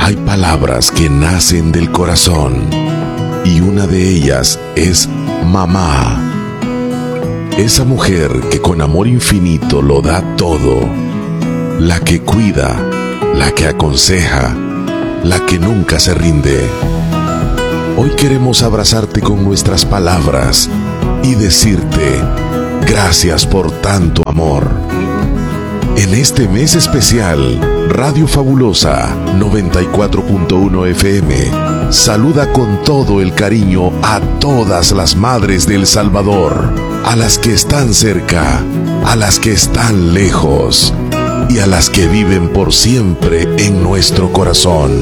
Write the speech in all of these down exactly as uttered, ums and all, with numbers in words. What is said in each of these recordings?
Hay palabras que nacen del corazón y una de ellas es mamá. Esa mujer que con amor infinito lo da todo, la que cuida, la que aconseja, la que nunca se rinde. Hoy queremos abrazarte con nuestras palabras y decirte gracias por tanto amor. En este mes especial, Radio Fabulosa noventa y cuatro punto uno F M saluda con todo el cariño a todas las madres de El Salvador, a las que están cerca, a las que están lejos y a las que viven por siempre en nuestro corazón.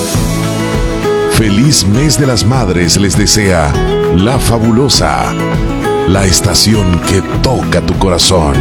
Feliz mes de las madres les desea La Fabulosa, la estación que toca tu corazón.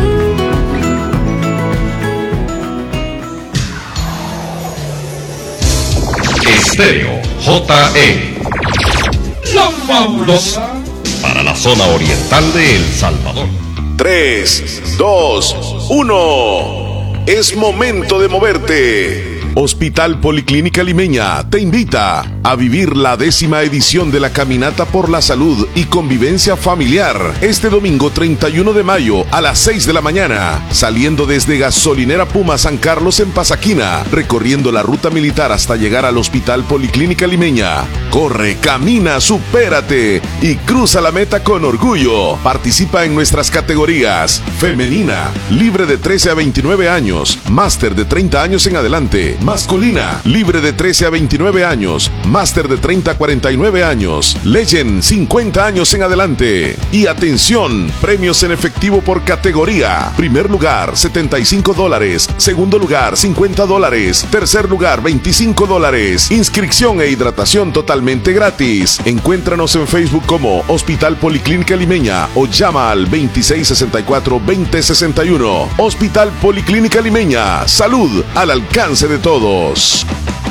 Estéreo J E, La Fabulosa, para la zona oriental de El Salvador. tres, dos, uno. Es momento de moverte. Hospital Policlínica Limeña te invita a vivir la décima edición de la Caminata por la Salud y Convivencia Familiar este domingo treinta y uno de mayo a las seis de la mañana, saliendo desde Gasolinera Puma San Carlos en Pasaquina, recorriendo la ruta militar hasta llegar al Hospital Policlínica Limeña. Corre, camina, supérate y cruza la meta con orgullo. Participa en nuestras categorías: femenina, libre de trece a veintinueve años, máster de treinta años en adelante; masculina, libre de trece a veintinueve años, máster de treinta a cuarenta y nueve años; Legend, cincuenta años en adelante. Y atención, premios en efectivo por categoría: primer lugar, setenta y cinco dólares; segundo lugar, cincuenta dólares; tercer lugar, veinticinco dólares. Inscripción e hidratación totalmente gratis. Encuéntranos en Facebook como Hospital Policlínica Limeña o llama al veintiséis sesenta y cuatro veinte sesenta y uno. Hospital Policlínica Limeña, salud al alcance de todos.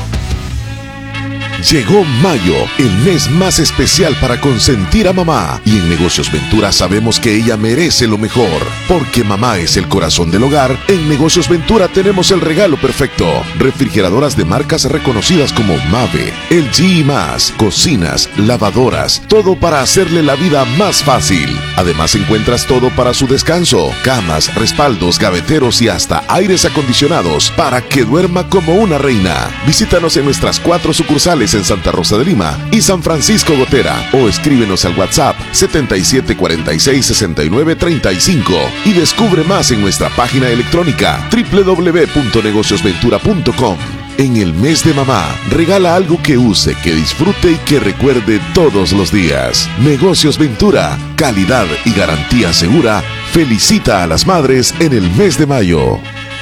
Llegó mayo, el mes más especial para consentir a mamá, y en Negocios Ventura sabemos que ella merece lo mejor, porque mamá es el corazón del hogar. En Negocios Ventura tenemos el regalo perfecto: refrigeradoras de marcas reconocidas como Mave, L G y más, cocinas, lavadoras, todo para hacerle la vida más fácil. Además encuentras todo para su descanso: camas, respaldos, gaveteros y hasta aires acondicionados para que duerma como una reina. Visítanos en nuestras cuatro sucursales en Santa Rosa de Lima y San Francisco Gotera, o escríbenos al WhatsApp setenta y siete cuarenta y seis sesenta y nueve treinta y cinco y descubre más en nuestra página electrónica doble u doble u doble u punto negocios ventura punto com. En el mes de mamá, regala algo que use, que disfrute y que recuerde todos los días. Negocios Ventura, calidad y garantía segura, felicita a las madres en el mes de mayo.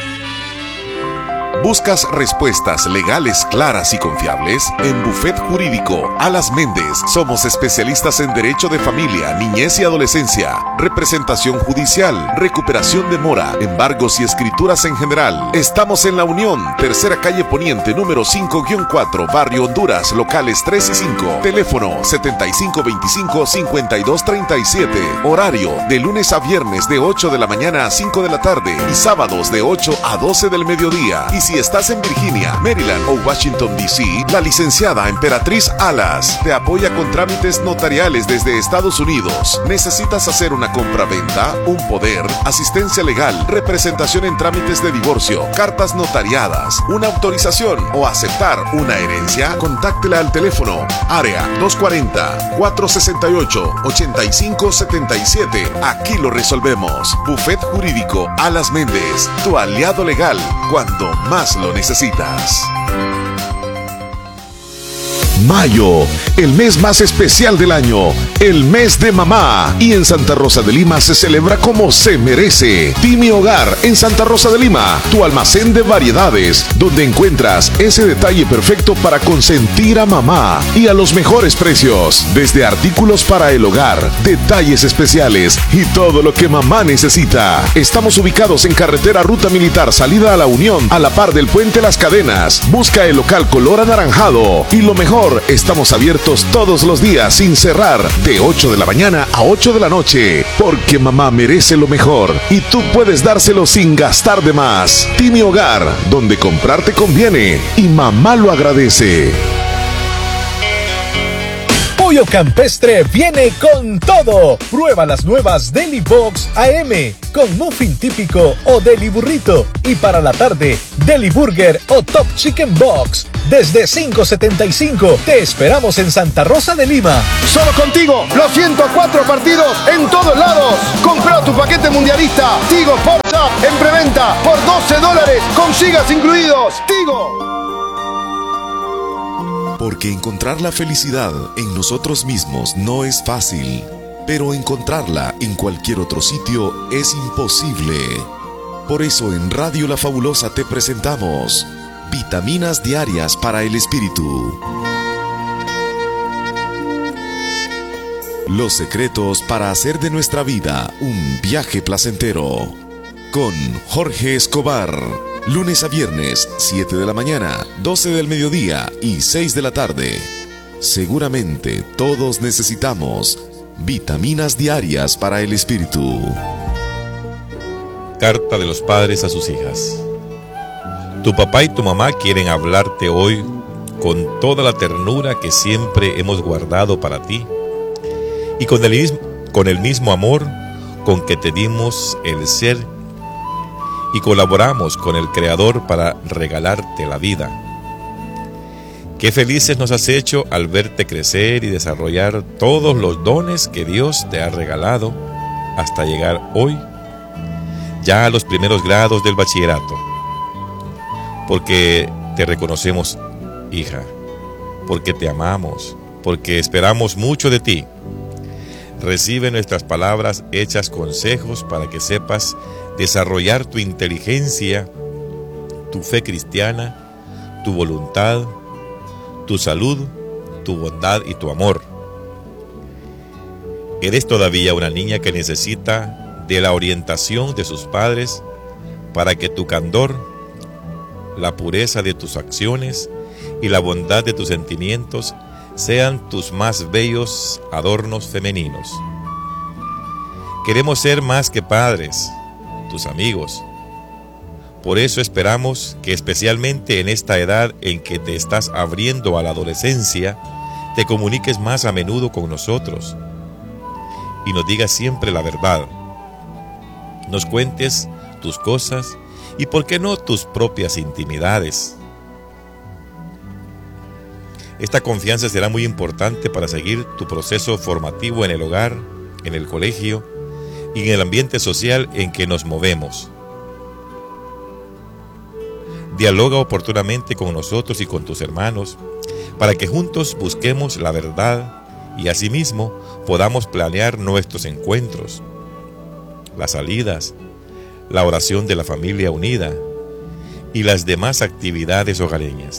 ¿Buscas respuestas legales claras y confiables? En Bufet Jurídico Alas Méndez somos especialistas en derecho de familia, niñez y adolescencia, representación judicial, recuperación de mora, embargos y escrituras en general. Estamos en La Unión, tercera calle Poniente, número cinco guión cuatro, Barrio Honduras, locales tres y cinco. Teléfono setenta y cinco veinticinco cincuenta y dos treinta y siete. Horario de lunes a viernes de ocho de la mañana a cinco de la tarde y sábados de ocho a doce del mediodía. Y si estás en Virginia, Maryland o Washington D C, la licenciada Emperatriz Alas te apoya con trámites notariales desde Estados Unidos. ¿Necesitas hacer una compra-venta, un poder, asistencia legal, representación en trámites de divorcio, cartas notariadas, una autorización o aceptar una herencia? Contáctela al teléfono área dos cuarenta, cuatrocientos sesenta y ocho, ochenta y cinco setenta y siete. Aquí lo resolvemos. Bufet Jurídico Alas Méndez, tu aliado legal cuando más lo necesitas. Mayo, el mes más especial del año, el mes de mamá, y en Santa Rosa de Lima se celebra como se merece. Timi Hogar en Santa Rosa de Lima, tu almacén de variedades, donde encuentras ese detalle perfecto para consentir a mamá y a los mejores precios, desde artículos para el hogar, detalles especiales y todo lo que mamá necesita. Estamos ubicados en carretera Ruta Militar, salida a La Unión, a la par del Puente Las Cadenas. Busca el local color anaranjado y lo mejor, estamos abiertos todos los días sin cerrar de ocho de la mañana a ocho de la noche, porque mamá merece lo mejor y tú puedes dárselo sin gastar de más. Timi Hogar, donde comprar te conviene y mamá lo agradece. Pollo Campestre viene con todo. Prueba las nuevas Deli Box A M con muffin típico o Deli Burrito. Y para la tarde, Deli Burger o Top Chicken Box desde cinco setenta y cinco. Te esperamos en Santa Rosa de Lima. Solo contigo, los ciento cuatro partidos en todos lados. Compra tu paquete mundialista Tigo Forza en preventa por doce dólares con gigas incluidos. Tigo. Porque encontrar la felicidad en nosotros mismos no es fácil, pero encontrarla en cualquier otro sitio es imposible. Por eso en Radio La Fabulosa te presentamos Vitaminas Diarias para el Espíritu. Los secretos para hacer de nuestra vida un viaje placentero. Con Jorge Escobar. Lunes a viernes, siete de la mañana, doce del mediodía y seis de la tarde. Seguramente todos necesitamos vitaminas diarias para el espíritu. Carta de los padres a sus hijas. Tu papá y tu mamá quieren hablarte hoy con toda la ternura que siempre hemos guardado para ti y con el mismo, con el mismo amor con que te dimos el ser y colaboramos con el Creador para regalarte la vida. Qué felices nos has hecho al verte crecer y desarrollar todos los dones que Dios te ha regalado hasta llegar hoy ya a los primeros grados del bachillerato. Porque te reconocemos, hija, porque te amamos, porque esperamos mucho de ti. Recibe nuestras palabras hechas consejos para que sepas desarrollar tu inteligencia, tu fe cristiana, tu voluntad, tu salud, tu bondad y tu amor. Eres todavía una niña que necesita de la orientación de sus padres para que tu candor, la pureza de tus acciones y la bondad de tus sentimientos sean tus más bellos adornos femeninos. Queremos ser más que padres, tus amigos. Por eso esperamos que especialmente en esta edad en que te estás abriendo a la adolescencia, te comuniques más a menudo con nosotros y nos digas siempre la verdad. Nos cuentes tus cosas y, ¿por qué no, tus propias intimidades? Esta confianza será muy importante para seguir tu proceso formativo en el hogar, en el colegio y en el ambiente social en que nos movemos. Dialoga oportunamente con nosotros y con tus hermanos para que juntos busquemos la verdad y asimismo podamos planear nuestros encuentros, las salidas, la oración de la familia unida y las demás actividades hogareñas.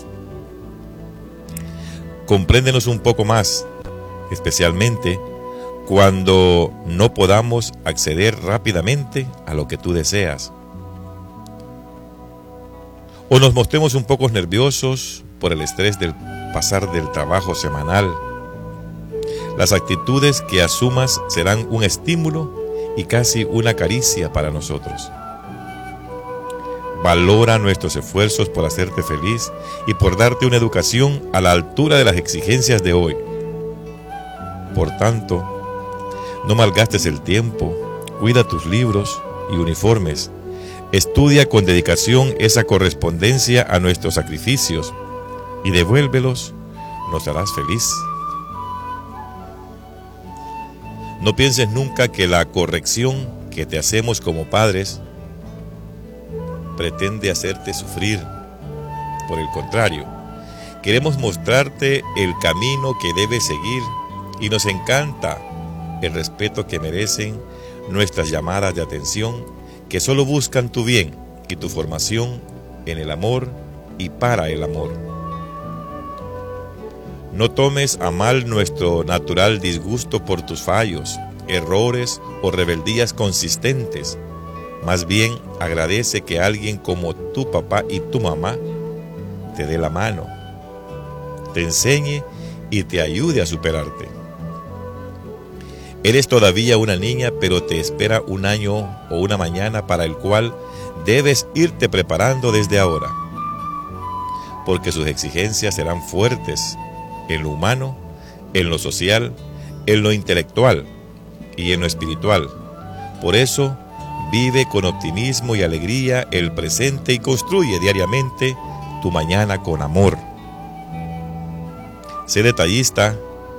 Compréndenos un poco más, especialmente cuando no podamos acceder rápidamente a lo que tú deseas, o nos mostremos un poco nerviosos por el estrés del pasar del trabajo semanal. Las actitudes que asumas serán un estímulo y casi una caricia para nosotros. Valora nuestros esfuerzos por hacerte feliz y por darte una educación a la altura de las exigencias de hoy. Por tanto, no malgastes el tiempo, cuida tus libros y uniformes, estudia con dedicación esa correspondencia a nuestros sacrificios y devuélvelos, nos harás feliz. No pienses nunca que la corrección que te hacemos como padres pretende hacerte sufrir. Por el contrario, queremos mostrarte el camino que debes seguir y nos encanta el respeto que merecen nuestras llamadas de atención que solo buscan tu bien y tu formación en el amor y para el amor. No tomes a mal nuestro natural disgusto por tus fallos, errores o rebeldías consistentes. Más bien, agradece que alguien como tu papá y tu mamá te dé la mano, te enseñe y te ayude a superarte. Eres todavía una niña, pero te espera un año o una mañana para el cual debes irte preparando desde ahora, porque sus exigencias serán fuertes en lo humano, en lo social, en lo intelectual y en lo espiritual. Por eso, vive con optimismo y alegría el presente y construye diariamente tu mañana con amor. Sé detallista,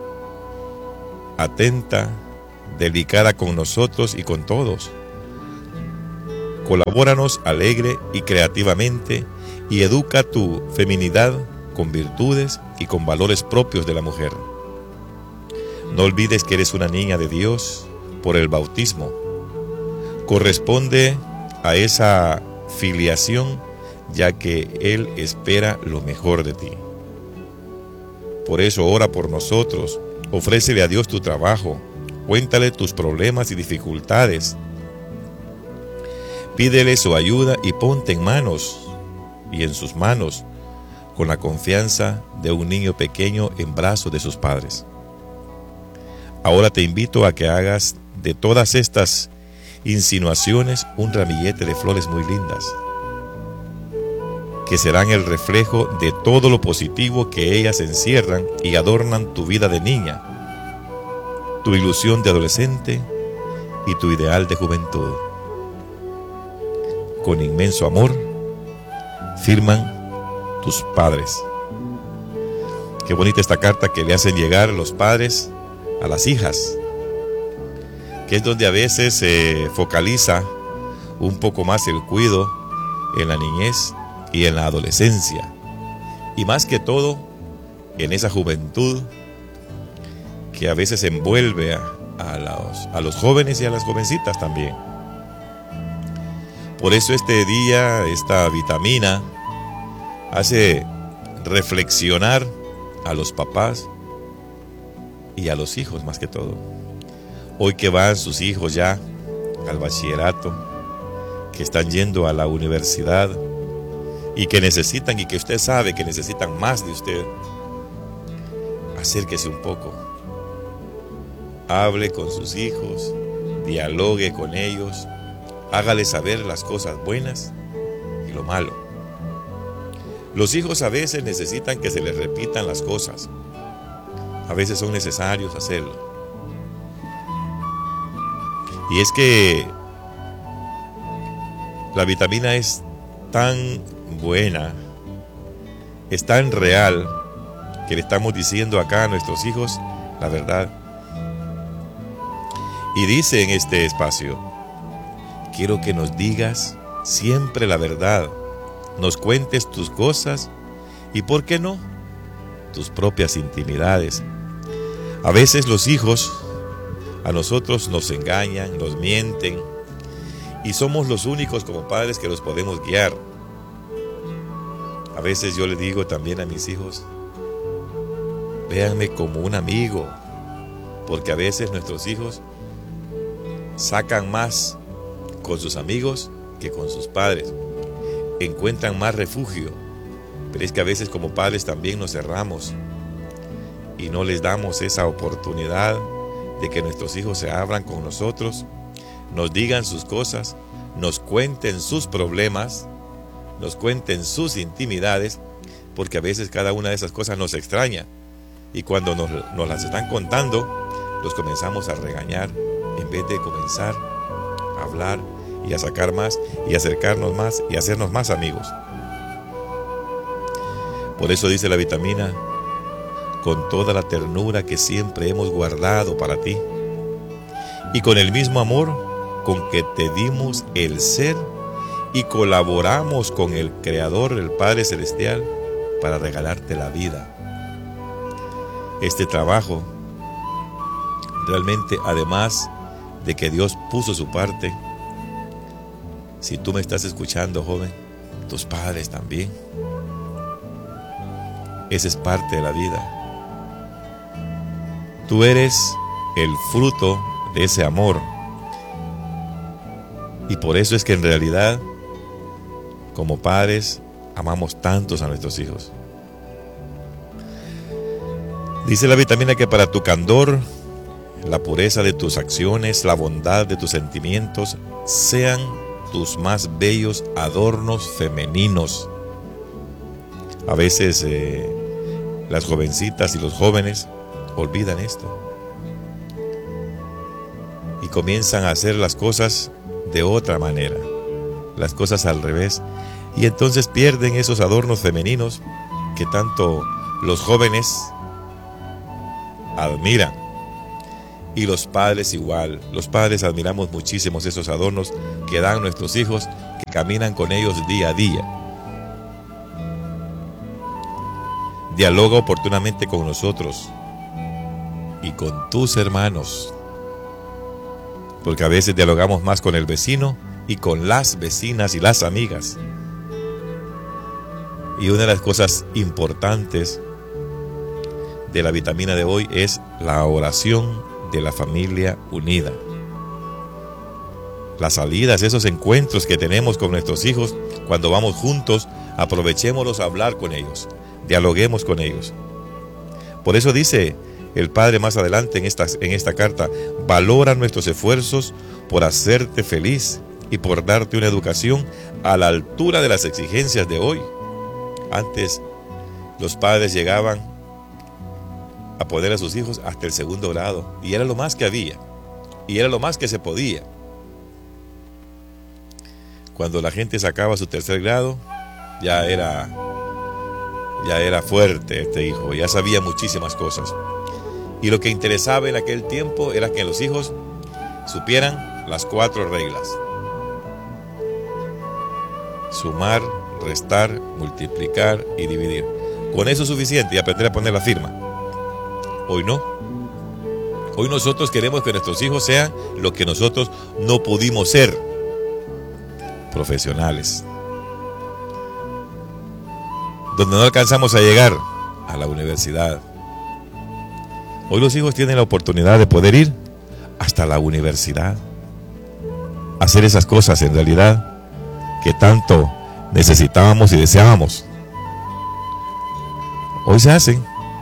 atenta, delicada con nosotros y con todos. Colabóranos alegre y creativamente y educa tu feminidad con virtudes y con valores propios de la mujer. No olvides que eres una niña de Dios por el bautismo. Corresponde a esa filiación, ya que Él espera lo mejor de ti. Por eso ora por nosotros, ofrécele a Dios tu trabajo, cuéntale tus problemas y dificultades. Pídele su ayuda y ponte en manos y en sus manos con la confianza de un niño pequeño en brazos de sus padres. Ahora te invito a que hagas de todas estas insinuaciones un ramillete de flores muy lindas, que serán el reflejo de todo lo positivo que ellas encierran y adornan tu vida de niña, tu ilusión de adolescente y tu ideal de juventud. Con inmenso amor, firman tus padres. Qué bonita esta carta que le hacen llegar los padres a las hijas, que es donde a veces se focaliza un poco más el cuidado en la niñez y en la adolescencia, y más que todo en esa juventud que a veces envuelve a, a, los, a los jóvenes y a las jovencitas también. Por eso este día, esta vitamina hace reflexionar a los papás y a los hijos más que todo. Hoy que van sus hijos ya al bachillerato, que están yendo a la universidad y que necesitan, y que usted sabe que necesitan más de usted, acérquese un poco, hable con sus hijos, dialogue con ellos, hágale saber las cosas buenas y lo malo. Los hijos a veces necesitan que se les repitan las cosas, a veces son necesarios hacerlo. Y es que la vitamina es tan buena, es tan real, que le estamos diciendo acá a nuestros hijos la verdad. Y dice en este espacio: quiero que nos digas siempre la verdad, nos cuentes tus cosas y, ¿por qué no?, tus propias intimidades. A veces los hijos a nosotros nos engañan, nos mienten, y somos los únicos como padres que los podemos guiar. A veces yo le digo también a mis hijos: véanme como un amigo, porque a veces nuestros hijos sacan más con sus amigos que con sus padres, encuentran más refugio, pero es que a veces como padres también nos cerramos y no les damos esa oportunidad de que nuestros hijos se abran con nosotros, nos digan sus cosas, nos cuenten sus problemas, nos cuenten sus intimidades, porque a veces cada una de esas cosas nos extraña, y cuando nos, nos las están contando, los comenzamos a regañar en vez de comenzar a hablar y a sacar más y acercarnos más y hacernos más amigos. Por eso dice la vitamina: con toda la ternura que siempre hemos guardado para ti, y con el mismo amor con que te dimos el ser y colaboramos con el Creador, el Padre Celestial, para regalarte la vida. Este trabajo, realmente, además de que Dios puso su parte, si tú me estás escuchando, joven, tus padres también. Esa es parte de la vida. Tú eres el fruto de ese amor. Y por eso es que en realidad, como padres, amamos tantos a nuestros hijos. Dice la vitamina que para tu candor la pureza de tus acciones, la bondad de tus sentimientos sean tus más bellos adornos femeninos. A veces eh, las jovencitas y los jóvenes olvidan esto y comienzan a hacer las cosas de otra manera, las cosas al revés, y entonces pierden esos adornos femeninos que tanto los jóvenes admiran. Y los padres igual, los padres admiramos muchísimo esos adornos que dan nuestros hijos, que caminan con ellos día a día. Dialoga oportunamente con nosotros y con tus hermanos, porque a veces dialogamos más con el vecino y con las vecinas y las amigas. Y una de las cosas importantes de la vitamina de hoy es la oración de la familia unida. Las salidas, esos encuentros que tenemos con nuestros hijos cuando vamos juntos, aprovechémoslos a hablar con ellos, dialoguemos con ellos. Por eso dice el Padre más adelante en esta, en esta carta: valora nuestros esfuerzos por hacerte feliz y por darte una educación a la altura de las exigencias de hoy. Antes los padres llegaban a poner a sus hijos hasta el segundo grado, y era lo más que había, y era lo más que se podía. Cuando la gente sacaba su tercer grado, ya era, ya era fuerte este hijo, ya sabía muchísimas cosas. Y lo que interesaba en aquel tiempo era que los hijos supieran las cuatro reglas: sumar, restar, multiplicar y dividir. Con eso es suficiente, y aprender a poner la firma. Hoy no. Hoy nosotros queremos que nuestros hijos sean lo que nosotros no pudimos ser: profesionales. Donde no alcanzamos a llegar, a la universidad. Hoy los hijos tienen la oportunidad de poder ir hasta la universidad, hacer esas cosas en realidad que tanto necesitábamos y deseábamos. Hoy se hacen.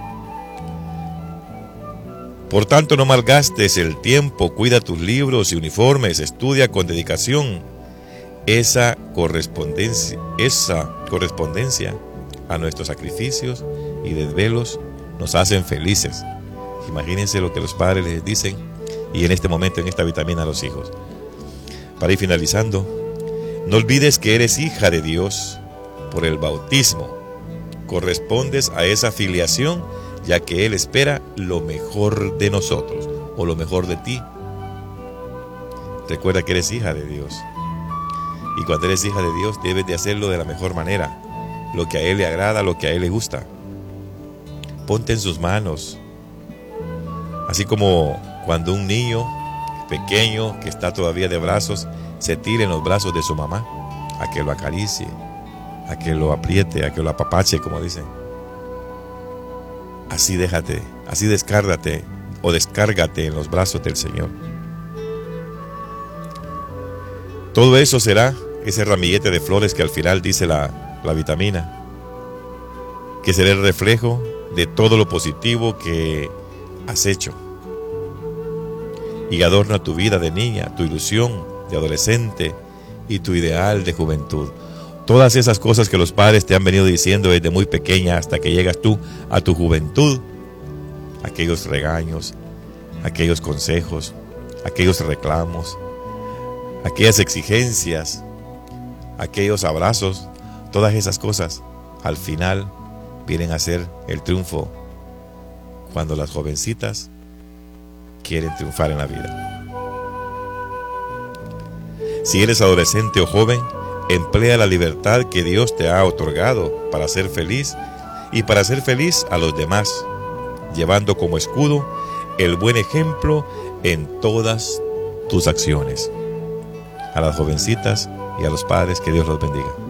Por tanto, no malgastes el tiempo, cuida tus libros y uniformes, estudia con dedicación. Esa correspondencia, esa correspondencia a nuestros sacrificios y desvelos nos hacen felices. Imagínense lo que los padres les dicen, y en este momento, en esta vitamina, a los hijos. Para ir finalizando, no olvides que eres hija de Dios por el bautismo. Correspondes a esa filiación, ya que Él espera lo mejor de nosotros, o lo mejor de ti. Recuerda que eres hija de Dios, y cuando eres hija de Dios debes de hacerlo de la mejor manera, lo que a Él le agrada, lo que a Él le gusta. Ponte en sus manos, así como cuando un niño pequeño que está todavía de brazos se tire en los brazos de su mamá, a que lo acaricie, a que lo apriete, a que lo apapache, como dicen. Así déjate, así descárgate o descárgate en los brazos del Señor. Todo eso será ese ramillete de flores que al final dice la, la vitamina, que será el reflejo de todo lo positivo que has hecho, y adorna tu vida de niña, tu ilusión de adolescente y tu ideal de juventud. Todas esas cosas que los padres te han venido diciendo desde muy pequeña hasta que llegas tú a tu juventud, aquellos regaños, aquellos consejos, aquellos reclamos, aquellas exigencias, aquellos abrazos, todas esas cosas al final vienen a ser el triunfo cuando las jovencitas quieren triunfar en la vida. Si eres adolescente o joven, emplea la libertad que Dios te ha otorgado para ser feliz y para hacer feliz a los demás, llevando como escudo el buen ejemplo en todas tus acciones. A las jovencitas y a los padres, que Dios los bendiga.